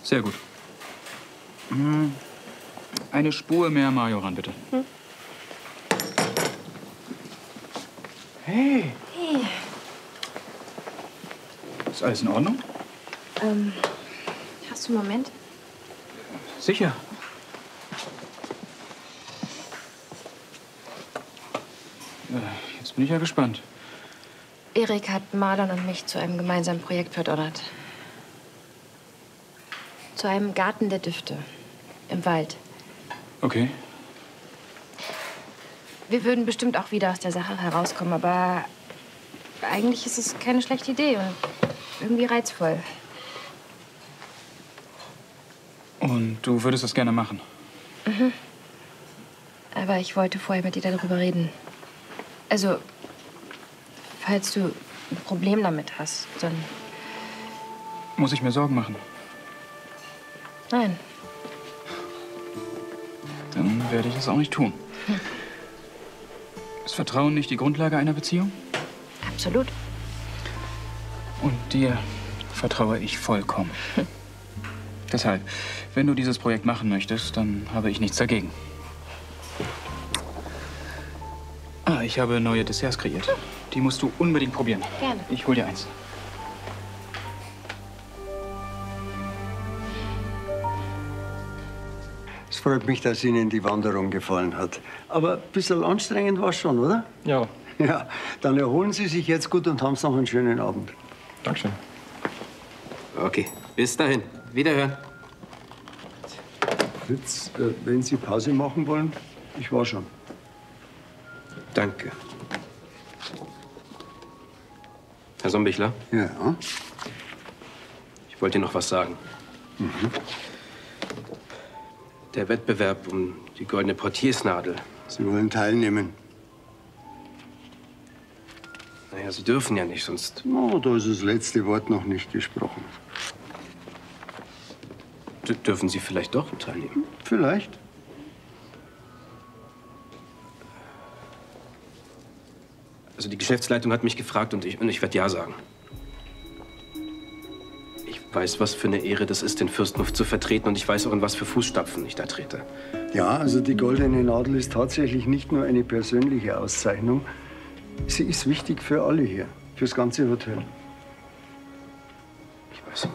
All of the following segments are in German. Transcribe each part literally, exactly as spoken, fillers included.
Sehr gut. Hm. Eine Spur mehr Majoran, bitte. Hm. Hey. Hey. Ist alles in Ordnung? Ähm, hast du einen Moment? Sicher. Jetzt bin ich ja gespannt. Erik hat Marlon und mich zu einem gemeinsamen Projekt verdonnert. Zu einem Garten der Düfte. Im Wald. Okay. Wir würden bestimmt auch wieder aus der Sache herauskommen, aber eigentlich ist es keine schlechte Idee und irgendwie reizvoll. Und du würdest das gerne machen? Mhm. Aber ich wollte vorher mit dir darüber reden. Also, falls du ein Problem damit hast, dann... Muss ich mir Sorgen machen? Nein. Dann werde ich es auch nicht tun. Hm. Ist Vertrauen nicht die Grundlage einer Beziehung? Absolut. Und dir vertraue ich vollkommen. Hm. Deshalb, wenn du dieses Projekt machen möchtest, dann habe ich nichts dagegen. Ah, ich habe neue Desserts kreiert. Hm. Die musst du unbedingt probieren. Gerne. Ich hol dir eins. Es freut mich, dass Ihnen die Wanderung gefallen hat. Aber ein bisschen anstrengend war es schon, oder? Ja. Ja, dann erholen Sie sich jetzt gut und haben noch einen schönen Abend. Dankeschön. Okay, bis dahin. Wiederhören. Fritz, äh, wenn Sie Pause machen wollen, ich war schon. Danke. Herr Sombichler? Ja? Ich wollte Ihnen noch was sagen. Mhm. Der Wettbewerb um die goldene Portiersnadel. Sie wollen teilnehmen? Naja, Sie dürfen ja nicht, sonst... Oh, da ist das letzte Wort noch nicht gesprochen. D dürfen Sie vielleicht doch teilnehmen? Vielleicht. Also die Geschäftsleitung hat mich gefragt und ich, und ich werde ja sagen. Ich weiß, was für eine Ehre das ist, den Fürstenhof zu vertreten, und ich weiß auch, in was für Fußstapfen ich da trete. Ja, also die goldene Nadel ist tatsächlich nicht nur eine persönliche Auszeichnung. Sie ist wichtig für alle hier, fürs ganze Hotel. Ich weiß.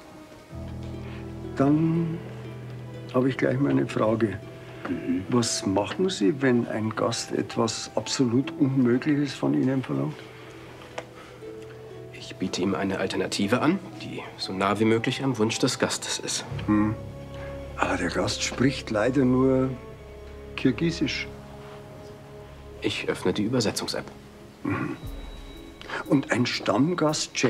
Dann habe ich gleich mal eine Frage. Mhm. Was machen Sie, wenn ein Gast etwas absolut Unmögliches von Ihnen verlangt? Ich biete ihm eine Alternative an, die so nah wie möglich am Wunsch des Gastes ist. Hm. Aber der Gast spricht leider nur Kirgisisch. Ich öffne die Übersetzungs-App. Mhm. Und ein Stammgast checkt